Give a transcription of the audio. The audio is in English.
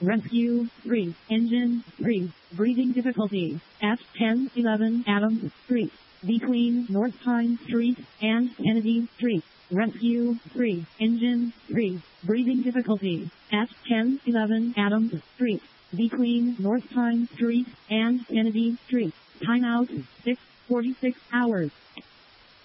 Rescue 3. Engine 3. Breathing difficulty at 1011 Adams Street, between North Pine Street and Kennedy Street. Rescue 3. Engine 3. Breathing difficulty at 1011 Adams Street, between North Pine Street and Kennedy Street. Timeout 6:46 hours.